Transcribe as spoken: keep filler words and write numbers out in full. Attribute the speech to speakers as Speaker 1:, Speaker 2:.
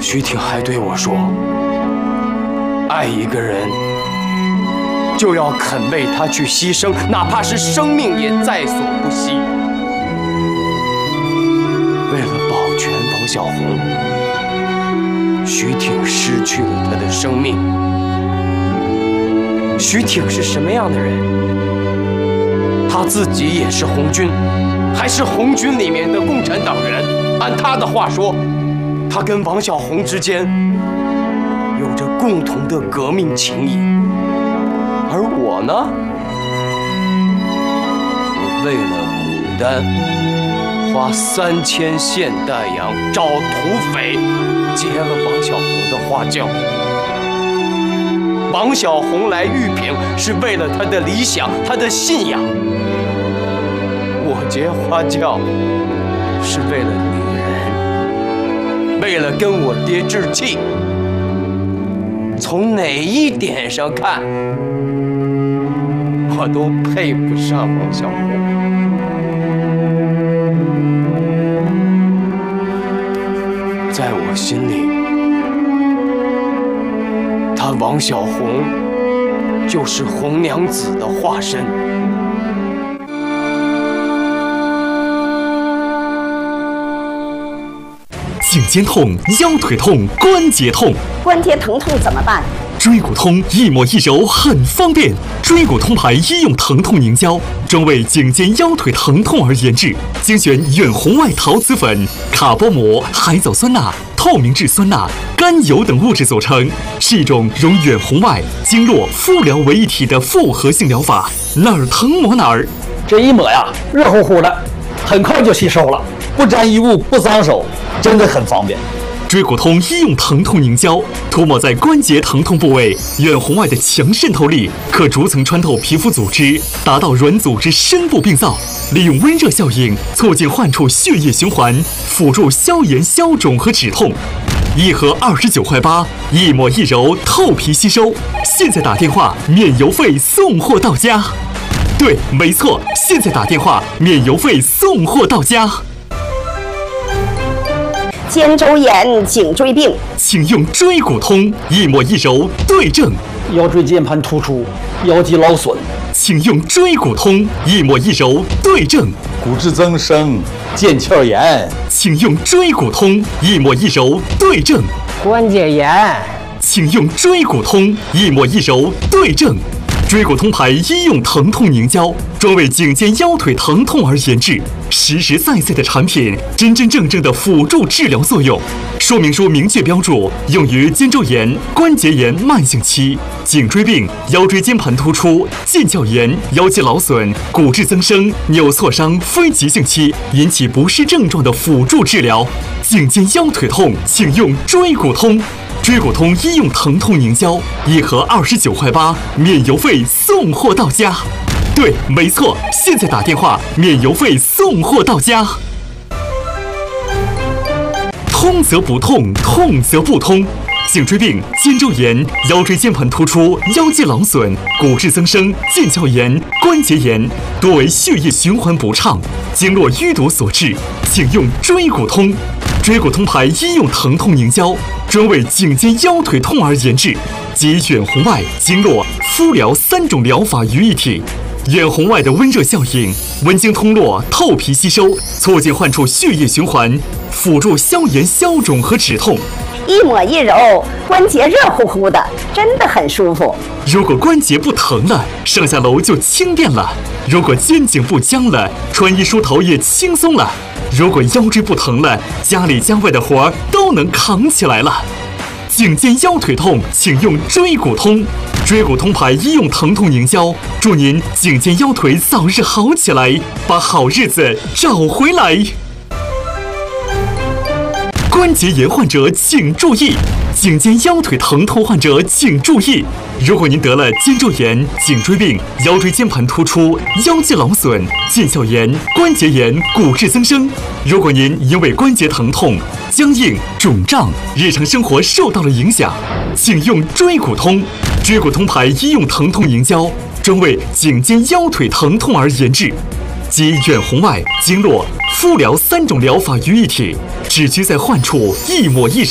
Speaker 1: 徐挺还对我说：“爱一个人，就要肯为他去牺牲，哪怕是生命也在所不惜。”为了保全王小红，徐挺失去了他的生命。徐挺是什么样的人？他自己也是红军，还是红军里面的共产党员。按他的话说，他跟王小红之间有着共同的革命情谊。而我呢，我为了牡丹，花三千现代洋找土匪，劫了王小红的花轿。王小红来玉屏是为了她的理想，她的信仰。我劫花轿是为了女人，为了跟我爹置气。从哪一点上看，我都配不上王小红。在我心里，她王小红就是红娘子的化身。
Speaker 2: 颈肩痛、腰腿痛、关节痛，
Speaker 3: 关节疼痛怎么办？
Speaker 2: 椎骨通一抹一揉很方便，椎骨通牌医用疼痛凝胶，专为颈肩腰腿疼痛而研制，精选远红外陶瓷粉、卡波膜、海藻酸钠、透明质酸钠、甘油等物质组成，是一种融远红外、经络、敷疗为一体的复合性疗法，哪儿疼抹哪儿。
Speaker 4: 这一抹呀，热乎乎的，很快就吸收了，不沾衣物，不脏手，真的很方便。
Speaker 2: 椎骨通医用疼痛凝胶，涂抹在关节疼痛部位，远红外的强渗透力可逐层穿透皮肤组织，达到软组织深部病灶，利用温热效应促进患处血液循环，辅助消炎消肿和止痛。一盒二十九块八，一抹一揉，透皮吸收。现在打电话免邮费送货到家。对，没错，现在打电话免邮费送货到家。
Speaker 3: 肩周炎、颈椎病，
Speaker 2: 请用椎骨通，一抹一揉对症。
Speaker 4: 腰椎间盘突出、腰肌劳损，
Speaker 2: 请用椎骨通，一抹一揉对症。
Speaker 5: 骨质增生、腱鞘炎，
Speaker 2: 请用椎骨通，一抹一揉对症。
Speaker 6: 关节炎，
Speaker 2: 请用椎骨通，一抹一揉对症。椎骨通牌医用疼痛凝胶，专为颈肩腰腿疼痛而研制，实实在在的产品，真真正正的辅助治疗作用。说明书明确标注，用于肩周炎、关节炎慢性期、颈椎病、腰椎间盘突出、腱鞘炎、腰肌劳损、骨质增生、扭挫伤非急性期引起不适症状的辅助治疗。颈肩腰腿痛，请用椎骨通。椎骨通医用疼痛凝胶，一盒二十九块八，免邮费送货到家。对，没错，现在打电话免邮费送货到家。通则不痛，痛则不通。颈椎病、肩周炎、腰椎间盘突出、腰肌劳损、骨质增生、腱鞘炎、关节炎，多为血液循环不畅、经络淤堵所致，请用椎骨通。椎骨通牌医用疼痛凝胶，专为颈肩腰腿痛而研制，集远红外、经络、敷疗三种疗法于一体。远红外的温热效应，温经通络，透皮吸收，促进患处血液循环，辅助消炎消肿和止痛。
Speaker 3: 一抹一揉，关节热乎乎的，真的很舒服。
Speaker 2: 如果关节不疼了，上下楼就轻便了；如果肩颈不僵了，穿衣梳头也轻松了；如果腰椎不疼了，家里家外的活儿都能扛起来了。颈肩腰腿痛，请用椎骨通。椎骨通牌医用疼痛凝胶，祝您颈肩腰腿早日好起来，把好日子找回来。关节炎患者请注意，颈肩腰腿疼痛患者请注意。如果您得了肩周炎、颈椎病、腰椎间盘突出、腰肌劳损、腱鞘炎、关节炎、骨质增生，如果您因为关节疼痛、僵硬、肿胀，日常生活受到了影响，请用椎骨通。椎骨通牌医用疼痛凝胶，专为颈肩腰腿疼痛而研制，集远红外、经络、敷疗三种疗法于一体，只需在患处一抹一